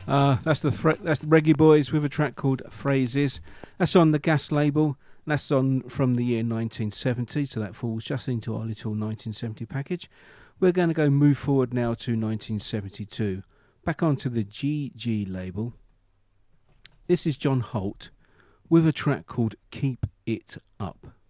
That's the Reggae Boys with a track called Phrases. That's on the Gas label. That's on from the year 1970, so that falls just into our little 1970 package. We're going to move forward now to 1972. Back onto the GG label. This is John Holt with a track called Keep It Up.